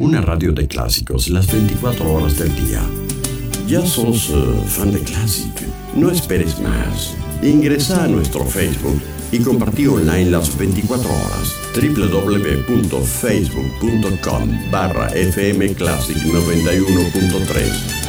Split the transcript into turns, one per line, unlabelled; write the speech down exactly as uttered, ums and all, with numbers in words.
una radio de clásicos las veinticuatro horas del día. ¿Ya sos uh, fan de Classic? No esperes más. Ingresa a nuestro Facebook y compartí online las veinticuatro horas. doble u doble u doble u punto facebook punto com barra fm classic noventa y uno punto tres